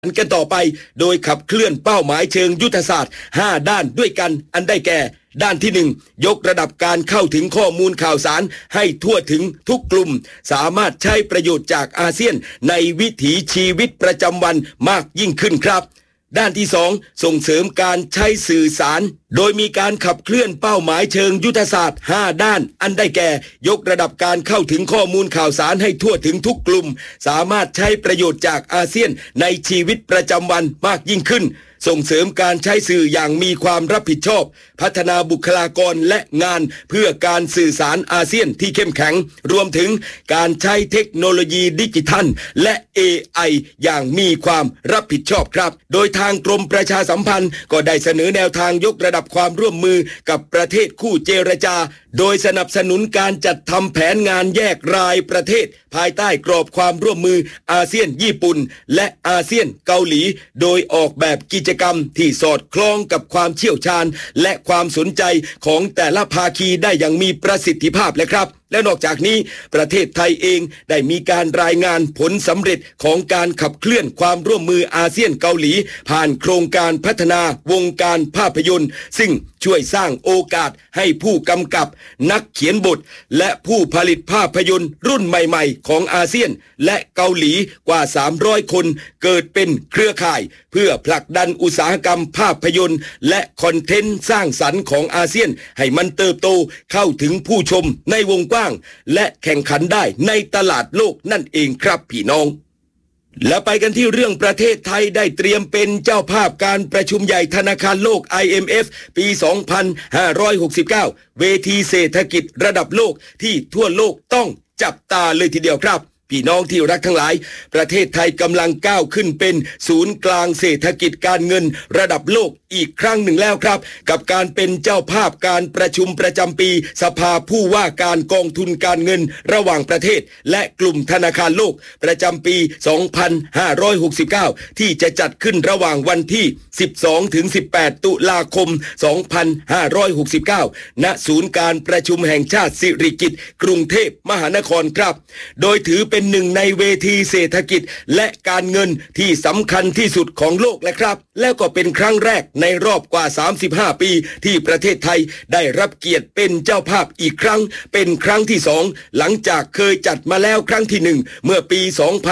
กันต่อไปโดยขับเคลื่อนเป้าหมายเชิงยุทธศาสตร์5ด้านด้วยกันอันได้แก่ด้านที่1ยกระดับการเข้าถึงข้อมูลข่าวสารให้ทั่วถึงทุกกลุ่มสามารถใช้ประโยชน์จากอาเซียนในวิถีชีวิตประจำวันมากยิ่งขึ้นครับด้านที่2ส่งเสริมการใช้สื่อสารโดยมีการขับเคลื่อนเป้าหมายเชิงยุทธศาสตร์5ด้านอันได้แก่ยกระดับการเข้าถึงข้อมูลข่าวสารให้ทั่วถึงทุกกลุ่มสามารถใช้ประโยชน์จากอาเซียนในชีวิตประจำวันมากยิ่งขึ้นส่งเสริมการใช้สื่ออย่างมีความรับผิดชอบพัฒนาบุคลากรและงานเพื่อการสื่อสารอาเซียนที่เข้มแข็งรวมถึงการใช้เทคโนโลยีดิจิทัลและ AI อย่างมีความรับผิดชอบครับโดยทางกรมประชาสัมพันธ์ก็ได้เสนอแนวทางยกระดับความร่วมมือกับประเทศคู่เจรจาโดยสนับสนุนการจัดทำแผนงานแยกรายประเทศภายใต้กรอบความร่วมมืออาเซียนญี่ปุ่นและอาเซียนเกาหลีโดยออกแบบกิจกรรมที่สอดคล้องกับความเชี่ยวชาญและความสนใจของแต่ละภาคีได้อย่างมีประสิทธิภาพเลยครับและนอกจากนี้ประเทศไทยเองได้มีการรายงานผลสำเร็จของการขับเคลื่อนความร่วมมืออาเซียนเกาหลีผ่านโครงการพัฒนาวงการภาพยนตร์ซึ่งช่วยสร้างโอกาสให้ผู้กำกับนักเขียนบทและผู้ผลิตภาพยนตร์รุ่นใหม่ๆของอาเซียนและเกาหลีกว่า300คนเกิดเป็นเครือข่ายเพื่อผลักดันอุตสาหกรรมภาพยนตร์และคอนเทนต์สร้างสรรค์ของอาเซียนให้มันเติบโตเข้าถึงผู้ชมในวงกว้างและแข่งขันได้ในตลาดโลกนั่นเองครับพี่น้องและไปกันที่เรื่องประเทศไทยได้เตรียมเป็นเจ้าภาพการประชุมใหญ่ธนาคารโลก IMF ปี 2569 เวทีเศรษฐกิจระดับโลกที่ทั่วโลกต้องจับตาเลยทีเดียวครับพี่น้องที่รักทั้งหลายประเทศไทยกำลังก้าวขึ้นเป็นศูนย์กลางเศรษฐกิจการเงินระดับโลกอีกครั้งหนึ่งแล้วครับกับการเป็นเจ้าภาพการประชุมประจำปีสภาผู้ว่าการกองทุนการเงินระหว่างประเทศและกลุ่มธนาคารโลกประจำปี 2569 ที่จะจัดขึ้นระหว่างวันที่ 12-18 ตุลาคม 2569 ณ ศูนย์การประชุมแห่งชาติสิริกิติ์กรุงเทพมหานครครับโดยถือเป็นหนึ่งในเวทีเศรษฐกิจและการเงินที่สำคัญที่สุดของโลกและครับแล้วก็เป็นครั้งแรกในรอบกว่า35ปีที่ประเทศไทยได้รับเกียรติเป็นเจ้าภาพอีกครั้งเป็นครั้งที่2หลังจากเคยจัดมาแล้วครั้งที่1เมื่อปี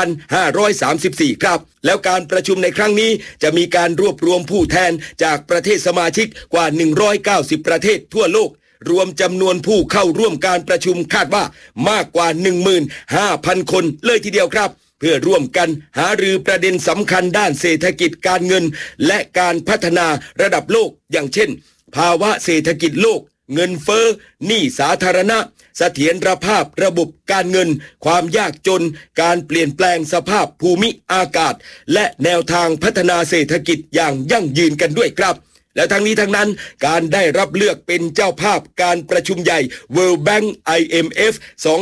2534 ครับแล้วการประชุมในครั้งนี้จะมีการรวบรวมผู้แทนจากประเทศสมาชิกกว่า190ประเทศทั่วโลกรวมจำนวนผู้เข้าร่วมการประชุมคาดว่ามากกว่า 15,000 คนเลยทีเดียวครับเพื่อร่วมกันหารือประเด็นสำคัญด้านเศรษฐกิจการเงินและการพัฒนาระดับโลกอย่างเช่นภาวะเศรษฐกิจโลกเงินเฟ้อหนี้สาธารณะเสถียรภาพระบบการเงินความยากจนการเปลี่ยนแปลงสภาพภูมิอากาศและแนวทางพัฒนาเศรษฐกิจอย่างยั่งยืนกันด้วยครับและทั้งนี้ทั้งนั้นการได้รับเลือกเป็นเจ้าภาพการประชุมใหญ่ World Bank IMF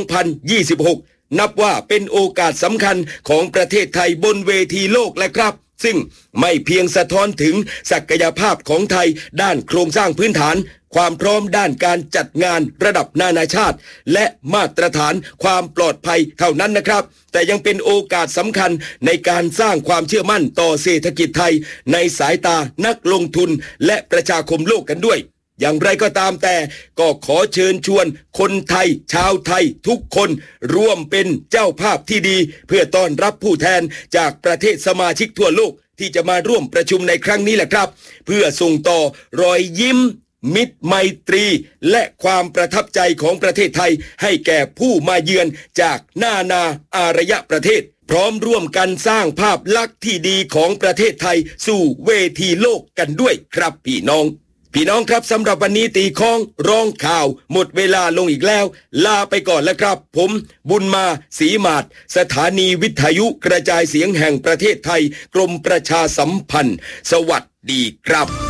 2026 นับว่าเป็นโอกาสสำคัญของประเทศไทยบนเวทีโลกและครับซึ่งไม่เพียงสะท้อนถึงศักยภาพของไทยด้านโครงสร้างพื้นฐานความพร้อมด้านการจัดงานระดับนานาชาติและมาตรฐานความปลอดภัยเท่านั้นนะครับแต่ยังเป็นโอกาสสำคัญในการสร้างความเชื่อมั่นต่อเศรษฐกิจไทยในสายตานักลงทุนและประชาคมโลกกันด้วยอย่างไรก็ตามแต่ก็ขอเชิญชวนคนไทยชาวไทยทุกคนร่วมเป็นเจ้าภาพที่ดีเพื่อต้อนรับผู้แทนจากประเทศสมาชิกทั่วโลกที่จะมาร่วมประชุมในครั้งนี้แหละครับเพื่อส่งต่อรอยยิ้มมิตรไมตรีและความประทับใจของประเทศไทยให้แก่ผู้มาเยือนจากนานาอารยประเทศพร้อมร่วมกันสร้างภาพลักษณ์ที่ดีของประเทศไทยสู่เวทีโลกกันด้วยครับพี่น้องครับสำหรับวันนี้ตีค้องร้องข่าวหมดเวลาลงอีกแล้วลาไปก่อนแล้วครับผมบุญมาศรีมาศสถานีวิทยุกระจายเสียงแห่งประเทศไทยกรมประชาสัมพันธ์สวัสดีครับ